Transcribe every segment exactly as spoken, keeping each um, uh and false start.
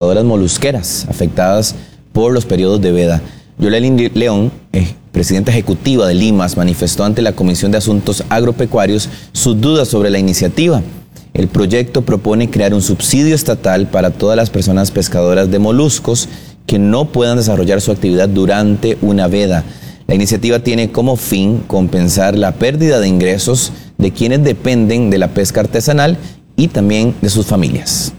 pescadoras molusqueras afectadas por los periodos de veda. Yolelyn León, eh, presidenta ejecutiva de Limas, manifestó ante la Comisión de Asuntos Agropecuarios sus dudas sobre la iniciativa. El proyecto propone crear un subsidio estatal para todas las personas pescadoras de moluscos que no puedan desarrollar su actividad durante una veda. La iniciativa tiene como fin compensar la pérdida de ingresos de quienes dependen de la pesca artesanal y también de sus familias.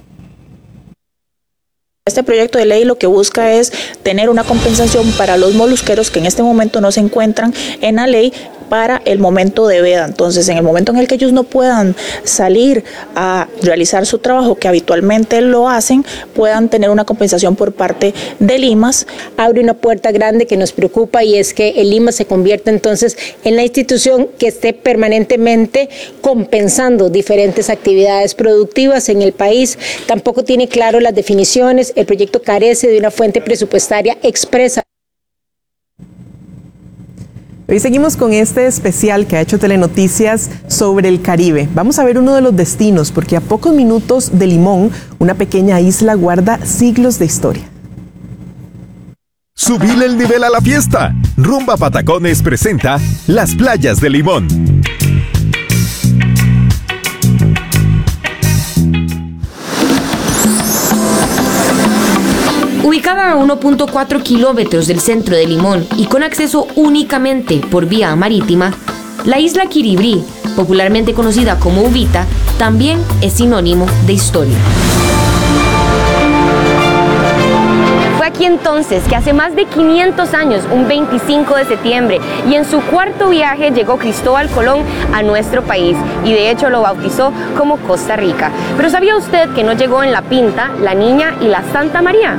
Este proyecto de ley lo que busca es tener una compensación para los molusqueros que en este momento no se encuentran en la ley para el momento de veda. Entonces, en el momento en el que ellos no puedan salir a realizar su trabajo, que habitualmente lo hacen, puedan tener una compensación por parte de Limas. Abre una puerta grande que nos preocupa, y es que el Limas se convierta entonces en la institución que esté permanentemente compensando diferentes actividades productivas en el país. Tampoco tiene claro las definiciones. El proyecto carece de una fuente presupuestaria expresa. Hoy seguimos con este especial que ha hecho Telenoticias sobre el Caribe. Vamos a ver uno de los destinos, porque a pocos minutos de Limón, una pequeña isla guarda siglos de historia. Subile el nivel a la fiesta. Rumba Patacones presenta Las Playas de Limón. Ubicada a uno punto cuatro kilómetros del centro de Limón y con acceso únicamente por vía marítima, la isla Quiribrí, popularmente conocida como Uvita, también es sinónimo de historia. Fue aquí entonces que hace más de quinientos años, un veinticinco de septiembre, y en su cuarto viaje llegó Cristóbal Colón a nuestro país, y de hecho lo bautizó como Costa Rica. Pero ¿sabía usted que no llegó en la Pinta, la Niña y la Santa María?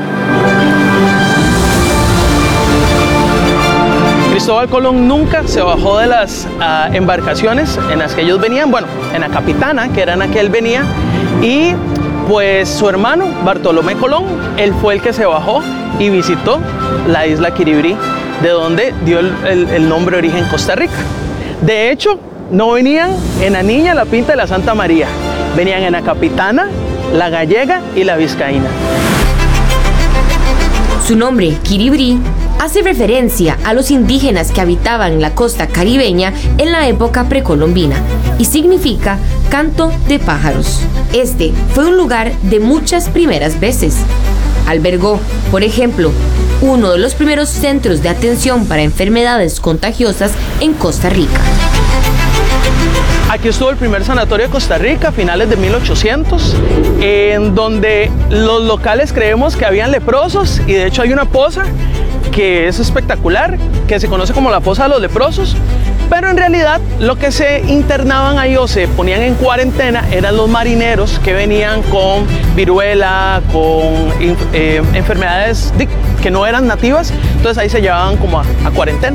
Cristóbal Colón nunca se bajó de las uh, embarcaciones en las que ellos venían, bueno, en la Capitana, que era en la que él venía, y pues su hermano, Bartolomé Colón, él fue el que se bajó y visitó la isla Quiribrí, de donde dio el, el, el nombre de origen Costa Rica. De hecho, no venían en la Niña, la Pinta y la Santa María, venían en la Capitana, la Gallega y la Vizcaína. Su nombre, Quiribrí, hace referencia a los indígenas que habitaban la costa caribeña en la época precolombina y significa canto de pájaros. Este fue un lugar de muchas primeras veces. Albergó, por ejemplo, uno de los primeros centros de atención para enfermedades contagiosas en Costa Rica. Aquí estuvo el primer sanatorio de Costa Rica a finales de mil ochocientos, en donde los locales creemos que habían leprosos, y de hecho hay una poza que es espectacular, que se conoce como la Fosa de los Leprosos, pero en realidad lo que se internaban ahí o se ponían en cuarentena eran los marineros que venían con viruela, con eh, enfermedades que no eran nativas, entonces ahí se llevaban como a, a cuarentena.